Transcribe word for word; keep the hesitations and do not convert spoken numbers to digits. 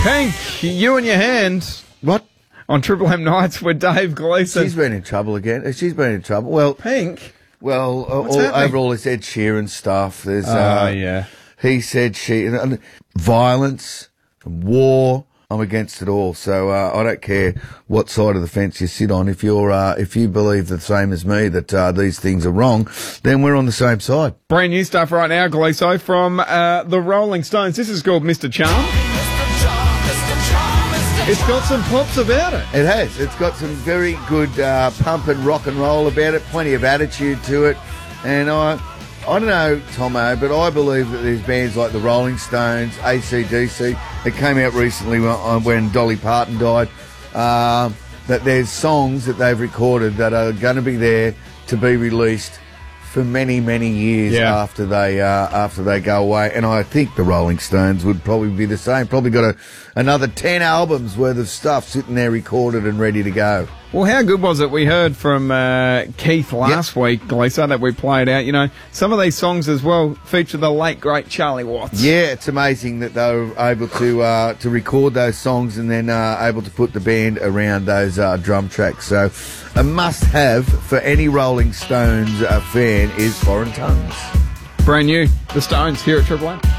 Pink, you and your hand. What? On Triple M Nights with Dave Gleeson. She's been in trouble again. She's been in trouble. Well, Pink? Well, uh, What's all, happening? overall, it's Ed Sheeran stuff. There's, Oh, uh, yeah. He said she, and, and violence and war. I'm against it all. So, uh, I don't care what side of the fence you sit on. If you're, uh, if you believe the same as me that, uh, these things are wrong, then we're on the same side. Brand new stuff right now, Gleeso, from, uh, the Rolling Stones. This is called Mister Charm. It's got some pops about it. It has. It's got some very good uh, pump and rock and roll about it, plenty of attitude to it. And I I don't know, Tomo, but I believe that there's bands like the Rolling Stones, A C D C, that came out recently when, when Dolly Parton died, um, that there's songs that they've recorded that are going to be there to be released for many, many years Yeah. after they uh, after they go away. And I think the Rolling Stones would probably be the same. Probably got a, another ten albums worth of stuff sitting there recorded and ready to go. Well, how good was it? We heard from uh, Keith last Yep. week, Gleeso, that we played out. You know, some of these songs as well feature the late, great Charlie Watts. Yeah, it's amazing that they were able to uh, to record those songs and then uh, able to put the band around those uh, drum tracks. So a must-have for any Rolling Stones uh, fan is Foreign Tongues. Brand new, The Stones, here at Triple M.